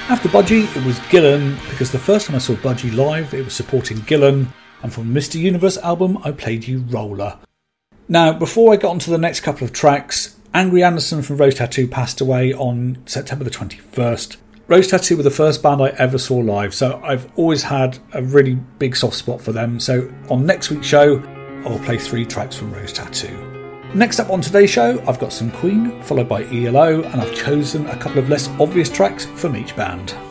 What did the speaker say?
After Budgie, it was Gillan, because the first time I saw Budgie live, it was supporting Gillan, and from the Mr. Universe album, I played you Roller. Now, before I got onto the next couple of tracks, Angry Anderson from Rose Tattoo passed away on September the 21st. Rose Tattoo were the first band I ever saw live, so I've always had a really big soft spot for them. So on next week's show, I'll play 3 tracks from Rose Tattoo. Next up on today's show, I've got some Queen, followed by ELO, and I've chosen a couple of less obvious tracks from each band.